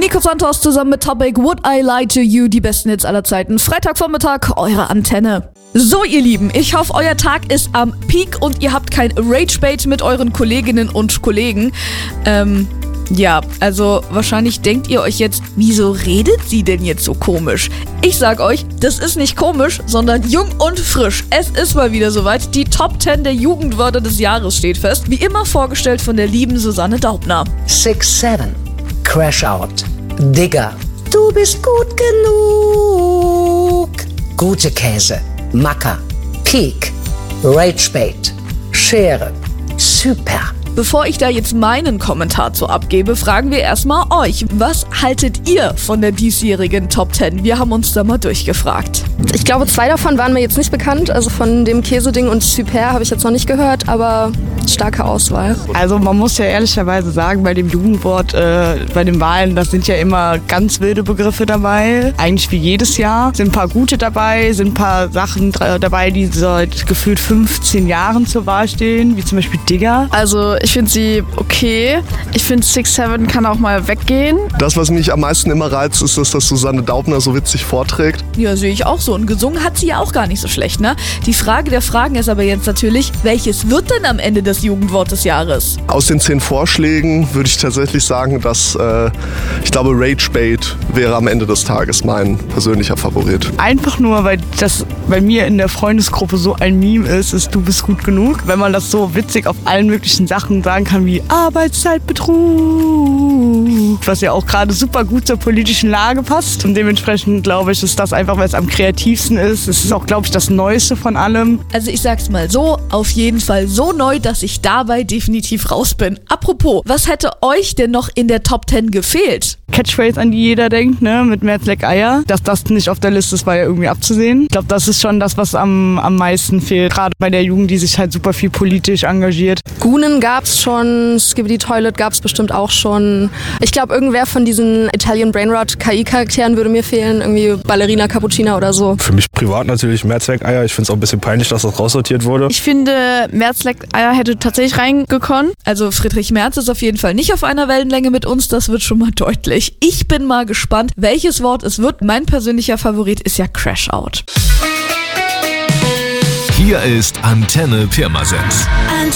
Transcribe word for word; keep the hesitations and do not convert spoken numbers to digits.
Nico Santos zusammen mit Topic Would I Lie to You, die besten Hits aller Zeiten. Freitagvormittag, eure Antenne. So, ihr Lieben, ich hoffe, euer Tag ist am Peak und ihr habt kein Ragebait mit euren Kolleginnen und Kollegen. Ähm, ja, also wahrscheinlich denkt ihr euch jetzt, wieso redet sie denn jetzt so komisch? Ich sag euch, das ist nicht komisch, sondern jung und frisch. Es ist mal wieder soweit. Die Top zehn der Jugendwörter des Jahres steht fest. Wie immer vorgestellt von der lieben Susanne Daubner. six seven, Crash Out, Digger, du bist gut genug, gute Käse, Macker, Peak, Ragebait, Schere, super. Bevor ich da jetzt meinen Kommentar zu abgebe, fragen wir erstmal euch. Was haltet ihr von der diesjährigen Top zehn? Wir haben uns da mal durchgefragt. Ich glaube, zwei davon waren mir jetzt nicht bekannt. Also von dem Käseding und Super habe ich jetzt noch nicht gehört, aber starke Auswahl. Also man muss ja ehrlicherweise sagen, bei dem Jugendwort, äh, bei den Wahlen, das sind ja immer ganz wilde Begriffe dabei. Eigentlich wie jedes Jahr. Sind ein paar gute dabei, sind ein paar Sachen dabei, die seit gefühlt fünfzehn Jahren zur Wahl stehen, wie zum Beispiel Digger. Also ich finde sie okay. Ich finde six seven kann auch mal weggehen. Das, was mich am meisten immer reizt, ist, dass das Susanne Daubner so witzig vorträgt. Ja, sehe ich auch so. Und gesungen hat sie ja auch gar nicht so schlecht, ne? Die Frage der Fragen ist aber jetzt natürlich, welches wird denn am Ende das Jugendwort des Jahres? Aus den zehn Vorschlägen würde ich tatsächlich sagen, dass äh, ich glaube, Ragebait wäre am Ende des Tages mein persönlicher Favorit. Einfach nur, weil das bei mir in der Freundesgruppe so ein Meme ist, ist du bist gut genug. Wenn man das so witzig auf allen möglichen Sachen sagen kann wie Arbeitszeitbetrug, was ja auch gerade super gut zur politischen Lage passt. Und dementsprechend glaube ich, ist das einfach, weil es am kreativsten ist. Es ist auch, glaube ich, das Neueste von allem. Also ich sag's mal so, auf jeden Fall so neu, dass ich dabei definitiv raus bin. Apropos, was hätte euch denn noch in der Top zehn gefehlt? Catchphrase, an die jeder denkt, ne, mit Merzleck Eier. Dass das nicht auf der Liste ist, war ja irgendwie abzusehen. Ich glaube, das ist schon das, was am, am meisten fehlt. Gerade bei der Jugend, die sich halt super viel politisch engagiert. Gunen gab's schon, Skibidi Toilet gab's bestimmt auch schon. Ich glaube, irgendwer von diesen Italian Brainrot K I-Charakteren würde mir fehlen. Irgendwie Ballerina Cappuccina oder so. Für mich privat natürlich Mehrzweckeier. Ich finde es auch ein bisschen peinlich, dass das raussortiert wurde. Ich finde, Merzleck-Eier hätte tatsächlich reingekommen. Also Friedrich Merz ist auf jeden Fall nicht auf einer Wellenlänge mit uns, das wird schon mal deutlich. Ich bin mal gespannt, welches Wort es wird. Mein persönlicher Favorit ist ja Crash Out. Hier ist Antenne Pirmasens.